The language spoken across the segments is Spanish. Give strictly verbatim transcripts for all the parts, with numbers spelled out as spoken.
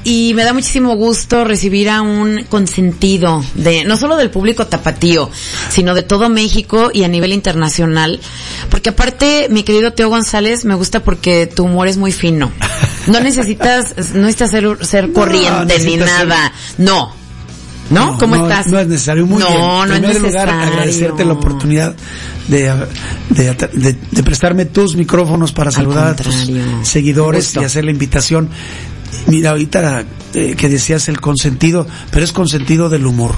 y me da muchísimo gusto recibir a un consentido de, no solo del público tapatío, sino de todo México y a nivel internacional, porque aparte, mi querido Teo González, me gusta porque tu humor es muy fino. No necesitas, no necesitas ser, ser corriente no, ni nada. Ser... No. ¿No? ¿Cómo no, estás? No es necesario, muy no, bien. No, no es necesario. En primer lugar, agradecerte la oportunidad de, de, de, de prestarme tus micrófonos para saludar a tus seguidores y hacer la invitación. Mira, ahorita eh, que decías el consentido, pero es consentido del humor.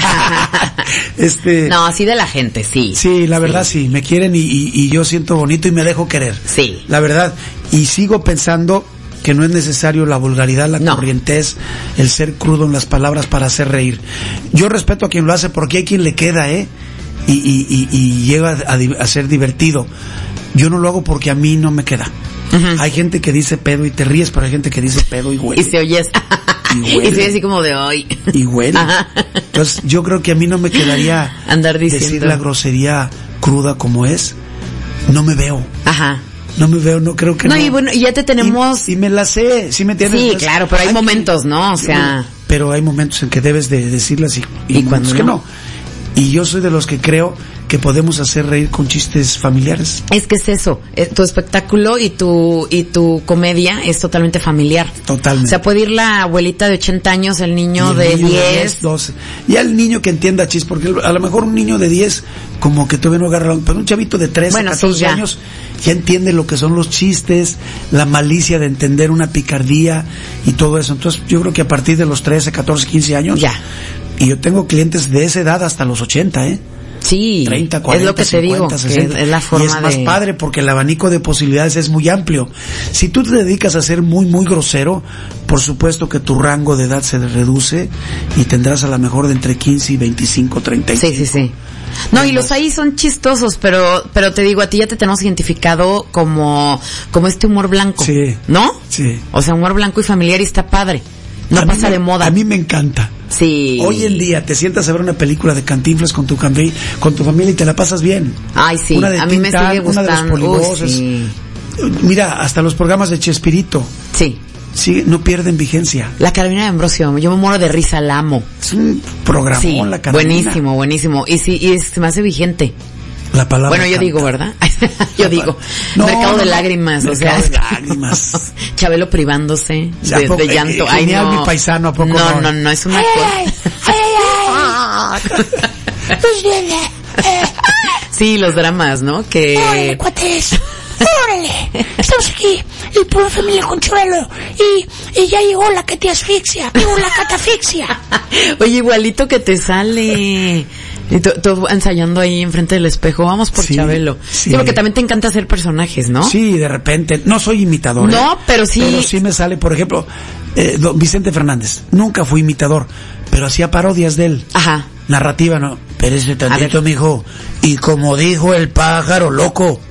este No, así de la gente, sí. Sí, la verdad sí, sí me quieren y, y, y yo siento bonito y me dejo querer. Sí. La verdad, y sigo pensando que no es necesario la vulgaridad, la no. corrientez, el ser crudo en las palabras para hacer reír. Yo respeto a quien lo hace porque hay quien le queda, ¿eh? Y, y, y, y llega a, a ser divertido. Yo no lo hago porque a mí no me queda. Uh-huh. Hay gente que dice pedo y te ríes, pero hay gente que dice pedo y huele. Y se oyes. Y, huele. Y se oye así como de hoy. Y huele. Ajá. Entonces yo creo que a mí no me quedaría andar diciendo decir la grosería cruda como es. No me veo. Ajá. No me veo, no creo que no. No, y bueno, ya te tenemos... Y, y me la sé, ¿sí me entiendes? Sí, pues, claro, pero hay, hay momentos, ¿no? O sea... Pero hay momentos en que debes de decirlas y, y, y cuando que no. Y yo soy de los que creo que podemos hacer reír con chistes familiares. Es que es eso, tu espectáculo y tu y tu comedia es totalmente familiar. Totalmente. O sea, puede ir la abuelita de ochenta años, el niño, el de niño diez, doce. Y al niño que entienda chis, porque a lo mejor un niño de diez como que todavía no agarra, pero un chavito de trece, bueno, catorce sí, años ya entiende lo que son los chistes, la malicia de entender una picardía y todo eso. Entonces, yo creo que a partir de los trece, catorce, quince años ya. Y yo tengo clientes de esa edad hasta los ochenta, ¿eh? Sí, treinta, cuarenta, es lo que te cincuenta, digo, sesenta, que es la forma y es más de... padre porque el abanico de posibilidades es muy amplio. Si tú te dedicas a ser muy, muy grosero, por supuesto que tu rango de edad se reduce y tendrás a lo mejor de entre quince y veinticinco, treinta y cinco. Sí, sí, sí. No, y los ahí son chistosos, pero pero te digo, a ti ya te tenemos identificado como como este humor blanco, sí, ¿no? Sí. O sea, humor blanco y familiar y está padre. No a pasa me, de moda. A mí me encanta. Sí. Hoy en día te sientas a ver una película de Cantinflas con tu cambi, con tu familia y te la pasas bien. Ay, sí. Una de a Tintán, mí me sigue gustando. Una de los polivoces. Sí. Mira, hasta los programas de Chespirito. Sí. Sí, no pierden vigencia. La Carolina de Ambrosio, yo me muero de risa, la amo. Es un programón, sí, la Carolina. Buenísimo, buenísimo. Y sí, y se me hace vigente. La palabra bueno, yo canta. digo, ¿verdad? yo la digo. No, mercado no, de no, lágrimas, mercado o sea. de lágrimas. Chabelo privándose de, poco, de llanto. Eh, ay, genial, no. mi paisano, ¿a poco no? No, no, no, es una ay, cosa. Ay, ay, ay, ay. Pues viene. Eh. Sí, los dramas, ¿no? Que... Órale, cuates. Órale. Estamos aquí, el pueblo familia con Chabelo. Y, y ya llegó la que te asfixia. Llegó la catafixia. Oye, igualito que te sale... Y tú, tú ensayando ahí enfrente del espejo, vamos por sí, Chabelo. Sí. Sí, porque también te encanta hacer personajes, ¿no? Sí, de repente. No soy imitador. No, ¿eh? pero sí. Pero sí me sale, por ejemplo, eh, don Vicente Fernández. Nunca fui imitador, pero hacía parodias de él. Ajá. Narrativa, ¿no? Pero ese tantito, mijo. Y como dijo el pájaro loco.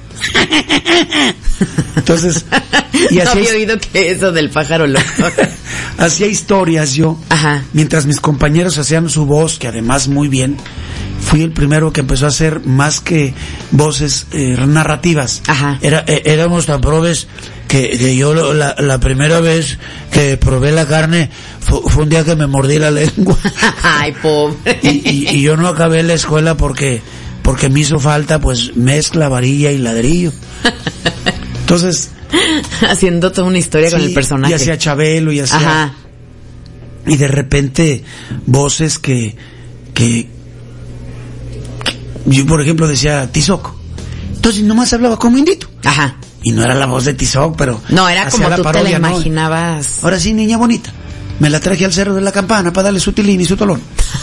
Entonces, y no así había oído que eso del pájaro loco. Hacía historias yo. Ajá. Mientras mis compañeros hacían su voz, que además muy bien. Fui el primero que empezó a hacer más que voces eh, narrativas. Ajá. Era, eh, éramos tan probes que, que yo lo, la, la primera vez que probé la carne fue, fue un día que me mordí la lengua. Ay, pobre. Y, y, y yo no acabé la escuela porque porque me hizo falta pues mezcla, varilla y ladrillo. Entonces haciendo toda una historia sí, con el personaje. Y hacía Chabelo y hacía. Ajá. Y de repente voces que que yo, por ejemplo, decía Tizoc. Entonces nomás hablaba como indito. Ajá. Y no era la voz de Tizoc, pero... No, era como tú parodia, te la imaginabas. ¿no? Ahora sí, niña bonita. Me la traje al Cerro de la Campana para darle su tilín y su tolón.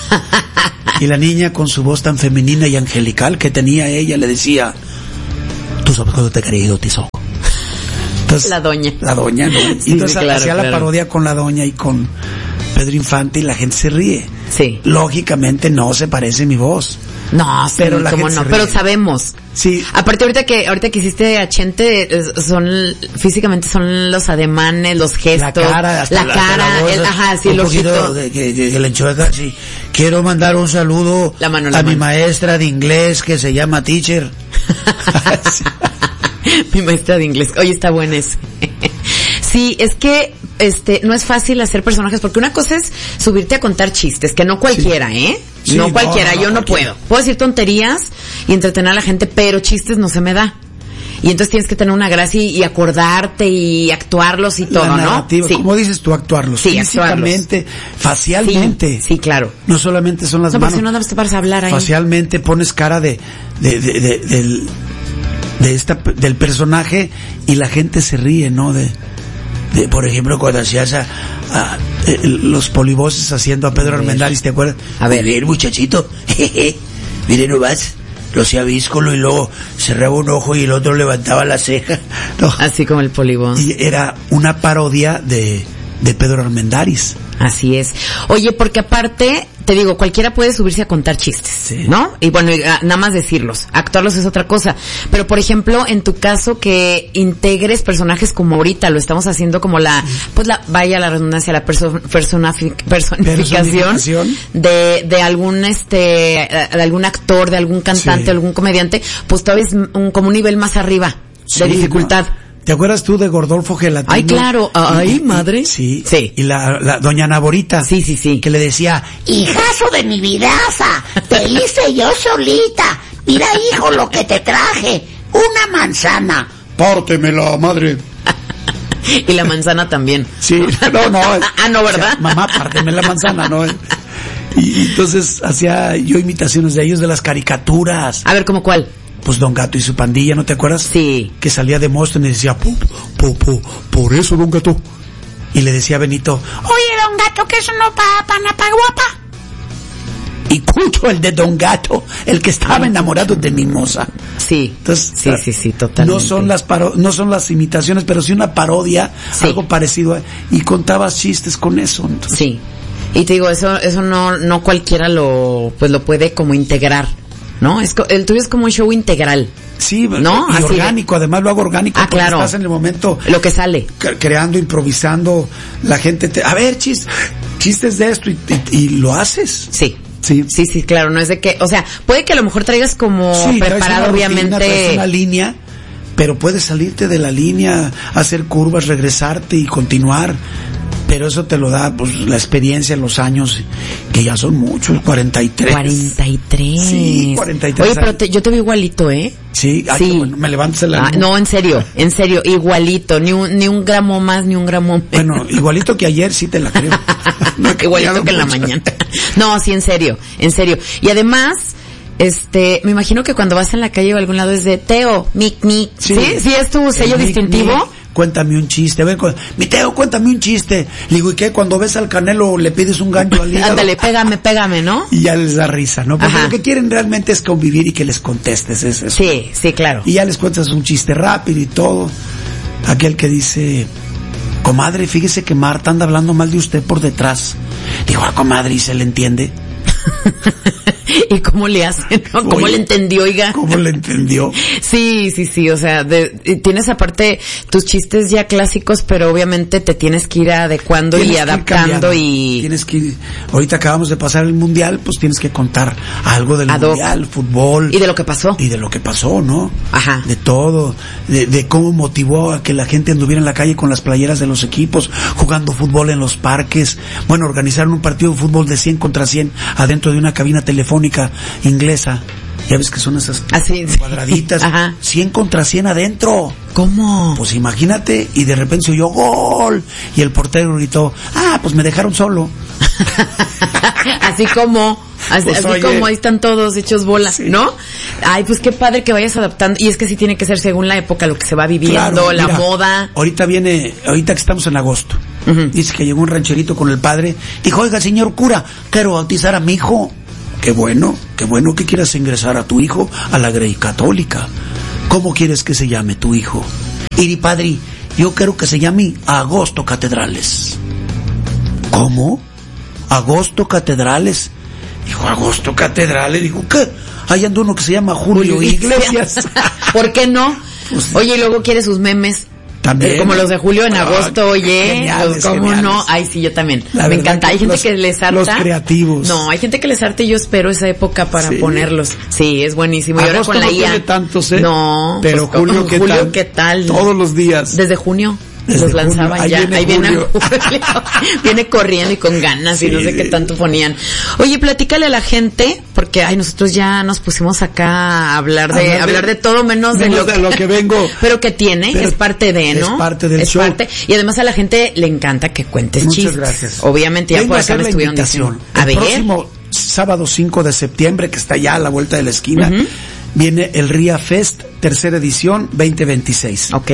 Y la niña, con su voz tan femenina y angelical que tenía ella, le decía... Tú sabes cuándo te he querido, Tizoc. Entonces, la doña. La doña, ¿no? Sí, y entonces sí, claro, hacía claro. la parodia con la doña y con Pedro Infante y la gente se ríe. Sí. Lógicamente no se parece mi voz. No, sí, pero la cómo gente no, se pero ríe. sabemos. Sí. Aparte ahorita que ahorita que hiciste a Chente, son físicamente son los ademanes, los gestos, la cara, hasta la, la cara, hasta la el, voz, ajá, sí, un el poquito ojito. de, de, de, de la enchueca, sí. Quiero mandar un saludo la mano, la a mano. mi maestra de inglés que se llama Teacher. Mi maestra de inglés. Oye, está bueno ese. Sí, es que este, no es fácil hacer personajes, porque una cosa es subirte a contar chistes, que no cualquiera, sí. ¿eh? Sí, no cualquiera, no, no, yo no cualquiera. puedo. Puedo decir tonterías y entretener a la gente, pero chistes no se me da. Y entonces tienes que tener una gracia y, y acordarte y actuarlos y todo, la narrativa, ¿no? Sí. ¿Cómo dices tú actuarlos? Sí, físicamente, actuarlos. facialmente. Sí, sí, claro. No solamente son las no, manos. No, porque si no, te paras a hablar ahí. Facialmente pones cara de, de, de, de, del, de esta, del personaje y la gente se ríe, ¿no? De, de por ejemplo, cuando hacías a, a, eh, los polivoces haciendo a Pedro Armendáriz, ¿te acuerdas? A ver, el muchachito, jeje, mire nomás. Lo hacía víscolo y luego cerraba un ojo y el otro levantaba la ceja. No. Así como el polibón. Y era una parodia de, de Pedro Armendáriz. Así es. Oye, porque aparte, te digo, cualquiera puede subirse a contar chistes, sí. ¿no? Y bueno, y, a, nada más decirlos. Actuarlos es otra cosa. Pero, por ejemplo, en tu caso, que integres personajes como ahorita lo estamos haciendo, como la, pues la, vaya la redundancia, la perso, personafic, personificación, personificación de, de algún, este, de algún actor, de algún cantante, sí. algún comediante, pues todavía es un, como un nivel más arriba sí, de dificultad. No. ¿Te acuerdas tú de Gordolfo Gelatino? Ay, claro. Ay, madre. Sí. Sí. Y la, la doña Naborita. Sí, sí, sí. Que le decía, hijazo de mi vidaza, te hice yo solita. Mira, hijo, lo que te traje. Una manzana. Pártemela, madre. Y la manzana también. Sí, no, no. Ah, no, ¿verdad? O sea, mamá, párteme la manzana, ¿no? Y entonces hacía yo imitaciones de ellos, de las caricaturas. A ver, ¿cómo cuál? Pues Don Gato y su pandilla, ¿no te acuerdas? Sí. Que salía de Móstoles y decía, po, po, po, por eso, Don Gato. Y le decía a Benito, oye, Don Gato, que eso no pa, panapa guapa. Y cucho el de Don Gato, el que estaba enamorado de Mimosa. Sí. Entonces, sí, sí, sí, totalmente. No son las paro- no son las imitaciones, pero sí una parodia, sí. algo parecido a, y contabas chistes con eso. Entonces. Sí. Y te digo, eso eso no no cualquiera lo pues lo puede como integrar. ¿No? Es co- el tuyo es como un show integral. Sí, ¿no? Y Así orgánico, de... además lo hago orgánico. Ah, claro. Estás en el momento. Lo que sale. Cre- creando, improvisando, la gente te, a ver, chis, chistes de esto y, y, y lo haces. Sí. Sí. Sí, sí, claro, no es de que, o sea, puede que a lo mejor traigas como sí, preparado, una obviamente. Rutina, traes una línea, pero puedes salirte de la línea, hacer curvas, regresarte y continuar. Pero eso te lo da pues la experiencia, los años, que ya son muchos, cuarenta y tres. cuarenta y tres. Sí, cuarenta y tres. Oye, pero te, yo te veo igualito, ¿eh? Sí, ay, sí. Bueno, me levantas el ánimo. Ah, no, en serio, en serio, igualito, ni un, ni un gramo más, ni un gramo menos. Bueno, igualito que ayer, sí te la creo. No, igualito que en la mañana. No, sí, en serio, en serio. Y además, este, me imagino que cuando vas en la calle o algún lado es de Teo, mic, mic. Sí, sí, sí es tu sello mic, distintivo. Mic, cuéntame un chiste. A ver, cu- mi Teo, cuéntame un chiste. Le digo, ¿y qué? Cuando ves al Canelo le pides un gancho al hígado. Ándale, pégame, pégame, ¿no? Y ya les da risa, ¿no? Porque Ajá. lo que quieren realmente es convivir y que les contestes, es eso. Sí, sí, claro. Y ya les cuentas un chiste rápido y todo. Aquel que dice, comadre, fíjese que Marta anda hablando mal de usted por detrás. Digo, ah, comadre, ¿y se le entiende? ¿Y cómo le hacen? ¿No? ¿Cómo Oye, le entendió, oiga? ¿Cómo le entendió? Sí, sí, sí, o sea, de, tienes aparte tus chistes ya clásicos, pero obviamente te tienes que ir adecuando Tienes y que ir adaptando cambiando. y... Tienes que ir, ahorita acabamos de pasar el mundial, pues tienes que contar algo del Ad hoc. mundial, fútbol. Y de lo que pasó. Y de lo que pasó, ¿no? Ajá. De todo, de, de cómo motivó a que la gente anduviera en la calle con las playeras de los equipos, jugando fútbol en los parques. Bueno, organizaron un partido de fútbol de cien contra cien adentro de una cabina telefónica inglesa. Ya ves que son esas Así. cuadraditas. Ajá. cien contra cien adentro. ¿Cómo? Pues imagínate, y de repente se oyó gol, y el portero gritó, ah, pues me dejaron solo. Así como, así, Pues, así oye. como ahí están todos hechos bolas, Sí. ¿no? Ay, pues qué padre que vayas adaptando. Y es que sí tiene que ser según la época, lo que se va viviendo, Claro, la mira, moda. Ahorita viene, ahorita que estamos en agosto, Ujú. dice que llegó un rancherito con el padre, dijo, oiga, señor cura, quiero bautizar a mi hijo. Qué bueno, qué bueno que quieras ingresar a tu hijo a la Grey Católica. ¿Cómo quieres que se llame tu hijo? Iri padre, yo quiero que se llame Agosto Catedrales. ¿Cómo? Agosto Catedrales. Dijo, Agosto Catedrales. Dijo, ¿qué? Ahí anda uno que se llama Julio Iglesias. ¿Por qué no? Pues, Oye, y luego quiere sus memes. También. Eh, como los de Julio en Ah, agosto, oye. geniales, Pues, ¿cómo geniales. no? Ay, sí, yo también. La Me verdad encanta. que Hay gente los- que les harta. los creativos. No, hay gente que les harta y yo espero esa época para Sí. ponerlos. Sí, es buenísimo. Y ahora Agosto con la no I A. tiene tantos, ¿eh? No. Pero pues, Julio, ¿qué Julio, tal? ¿qué tal? Todos los días. Desde junio. Desde los lanzaban junio, ya. Ahí viene, ahí viene, Julio. viene corriendo y con ganas sí, y no sé sí. qué tanto ponían. Oye, platícale a la gente, porque ay, nosotros ya nos pusimos acá a hablar de, hablar de, hablar de todo menos, menos de, lo de que, lo que vengo. Pero que tiene, pero es parte de, ¿no? Es parte del es show. Parte, y además a la gente le encanta que cuentes Muchas chistes. gracias. Obviamente ya vengo por a acá hacer me la estuvieron diciendo. A El ver. próximo sábado cinco de septiembre, que está ya a la vuelta de la esquina, uh-huh. viene el RIA Fest, tercera edición, veinte veintiséis. Ok.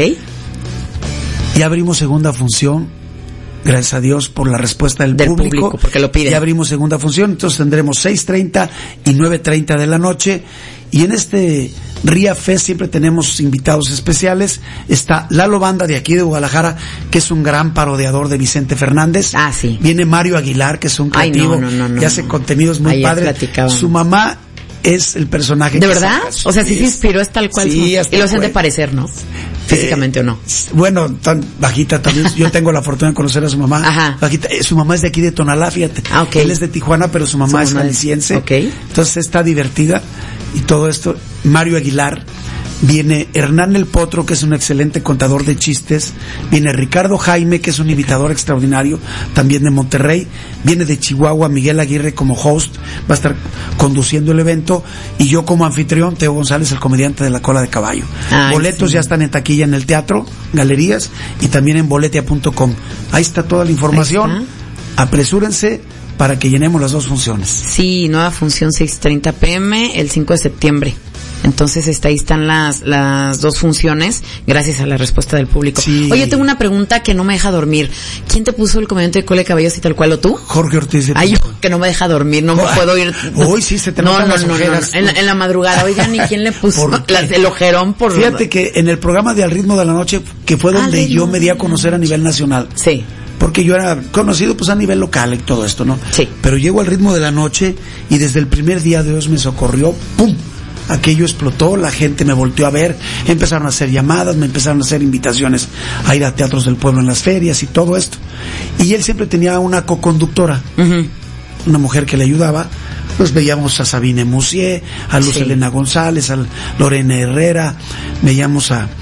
Ya abrimos segunda función, gracias a Dios por la respuesta del, del público, público, porque lo piden. Ya abrimos segunda función, entonces tendremos seis treinta y nueve treinta de la noche. Y en este RIA Fest siempre tenemos invitados especiales. Está Lalo Banda de aquí de Guadalajara, que es un gran parodiador de Vicente Fernández. Ah, sí. Viene Mario Aguilar, que es un creativo, Ay, no, no, no, y hace no. contenidos muy Ahí padres. Su mamá es el personaje. ¿De que verdad? sacas. O sea, sí se inspiró, es tal cual. Sí, y lo hacen de parecer, ¿no? Físicamente eh, o no. Bueno, tan bajita también. Yo tengo la fortuna de conocer a su mamá. Ajá. Bajita. Eh, su mamá es de aquí de Tonalá, fíjate. Ah, okay. Él es de Tijuana, pero su mamá, su mamá es jalisciense. Okay. Entonces está divertida y todo esto. Mario Aguilar. Viene Hernán el Potro, que es un excelente contador de chistes. Viene Ricardo Jaime, que es un imitador extraordinario, también de Monterrey. Viene de Chihuahua Miguel Aguirre como host, va a estar conduciendo el evento. Y yo como anfitrión, Teo González, el comediante de La Cola de Caballo. Ay, boletos sí. ya están en taquilla en el teatro, galerías y también en boletia punto com. Ahí está toda la información. Apresúrense para que llenemos las dos funciones. Sí, nueva función seis treinta pm el cinco de septiembre. Entonces está, ahí están las las dos funciones gracias a la respuesta del público. Sí. Oye, tengo una pregunta que no me deja dormir. ¿Quién te puso el comediante de Cola de Caballo así tal cual o tú? Jorge Ortiz. De Ay, yo, que no me deja dormir, no me puedo ir. Uy, sí, se te no, notan no, las no, ojeras. No, no. En, la, en la madrugada, oiga, ni quién le puso las, el ojerón por... Fíjate que en el programa de Al Ritmo de la Noche, que fue donde yo me di a conocer a nivel nacional. Sí. Porque yo era conocido pues a nivel local y todo esto, ¿no? Sí. Pero llego Al Ritmo de la Noche y desde el primer día Dios me socorrió, ¡pum! Aquello explotó, la gente me volteó a ver, empezaron a hacer llamadas, me empezaron a hacer invitaciones a ir a teatros del pueblo en las ferias y todo esto. Y él siempre tenía una coconductora, uh-huh. una mujer que le ayudaba. Pues veíamos a Sabine Musier, a Luz sí. Elena González, a Lorena Herrera, veíamos a,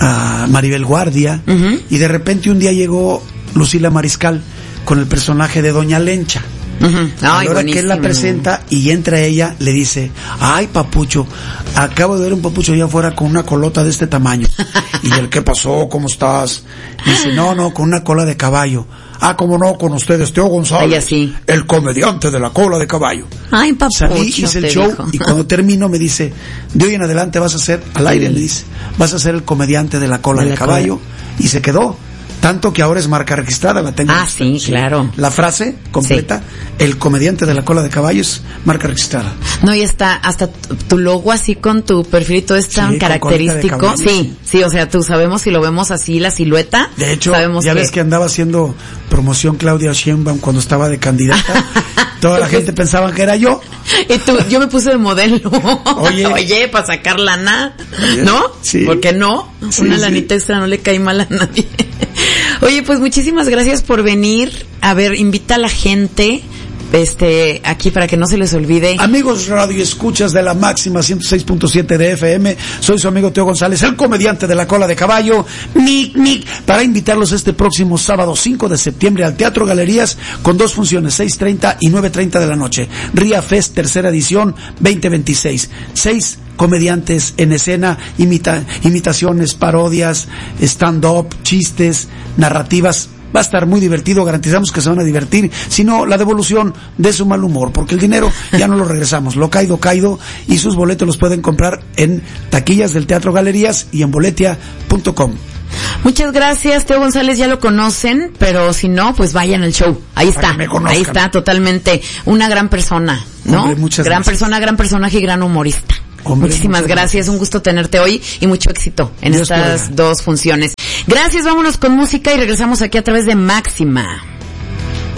a Maribel Guardia, uh-huh. y de repente un día llegó Lucila Mariscal con el personaje de Doña Lencha. Uh-huh. Ay, a la hora que él la presenta y entra ella, le dice: ay, papucho, acabo de ver un papucho allá afuera con una colota de este tamaño. Y él: ¿qué pasó? ¿Cómo estás? Y dice: no, no, con una cola de caballo. Ah, ¿cómo no? Con ustedes, Teo González, sí. el comediante de la cola de caballo. Ay, papucho. Salí, hice el show dijo. Y cuando termino me dice: de hoy en adelante vas a ser, al aire me dice, vas a ser el comediante de la cola de, de la caballo. Cola. Y se quedó. Tanto que ahora es marca registrada, la tengo. Ah, sí, sí, claro. La frase completa, sí. el comediante de la cola de caballo, es marca registrada. No, y está hasta tu logo así con tu perfil y todo es tan sí, característico. Caballo, sí, sí, sí, o sea, tú sabemos si lo vemos así, la silueta. De hecho, sabemos ya que... ves que andaba haciendo promoción Claudia Sheinbaum cuando estaba de candidata. Toda la gente pensaba que era yo. Y tú, yo me puse de modelo. Oye, Oye para sacar lana, ¿no? Sí. ¿Por qué no? Sí, Una sí. lanita extra no le cae mal a nadie. Oye, pues muchísimas gracias por venir. A ver, invita a la gente este aquí para que no se les olvide. Amigos radio escuchas de la máxima ciento seis punto siete de F M, soy su amigo Teo González, el comediante de la cola de caballo, Nick Nick, para invitarlos este próximo sábado cinco de septiembre al Teatro Galerías con dos funciones, seis treinta y nueve treinta de la noche. RIA Fest tercera edición veinte veintiséis. Seis comediantes en escena, imita, imitaciones, parodias, stand-up, chistes, narrativas. Va a estar muy divertido, garantizamos que se van a divertir, sino la devolución de su mal humor, porque el dinero ya no lo regresamos, lo caído, caído, y sus boletos los pueden comprar en taquillas del Teatro Galerías y en boletia punto com. Muchas gracias, Teo González, ya lo conocen, pero si no, pues vayan al show, ahí está, ahí está, totalmente, una gran persona, ¿no? Hombre, muchas gran gracias. persona, gran personaje y gran humorista. Hombre, muchísimas gracias. gracias, un gusto tenerte hoy y mucho éxito en Dios estas quiera. dos funciones. Gracias, vámonos con música y regresamos aquí a través de Máxima.